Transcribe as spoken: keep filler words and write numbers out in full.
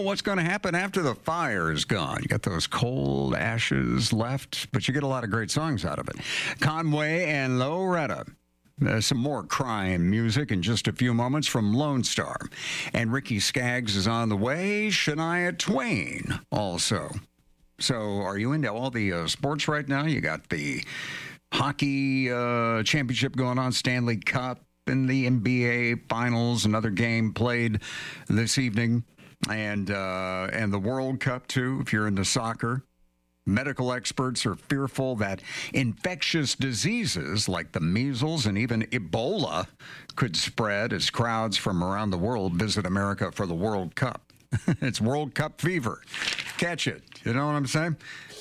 what's going to happen after the fire is gone. You got those cold ashes left, but you get a lot of great songs out of it. Conway and Loretta. Uh, some more crime music in just a few moments from Lone Star. And Ricky Skaggs is on the way. Shania Twain also. So are you into all the uh, sports right now? You got the hockey uh, championship going on, Stanley Cup, and the N B A Finals. Another game played this evening. And, uh, and the World Cup, too, if you're into soccer. Medical experts are fearful that infectious diseases like the measles and even Ebola could spread as crowds from around the world visit America for the World Cup. It's World Cup fever. Catch it. You know what I'm saying?